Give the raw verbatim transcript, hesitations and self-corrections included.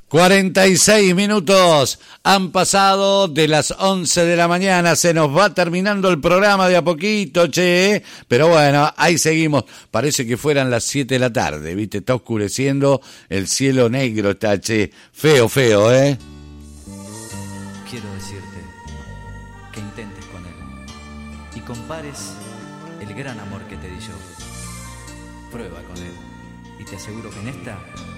cuarenta y seis minutos han pasado de las once de la mañana, se nos va terminando el programa de a poquito, che, pero bueno, ahí seguimos, parece que fueran las siete de la tarde, viste, está oscureciendo, el cielo negro está, che, feo, feo, eh. Quiero decirte que intentes con él y compares el gran amor que te di yo. Prueba con él y te aseguro que en esta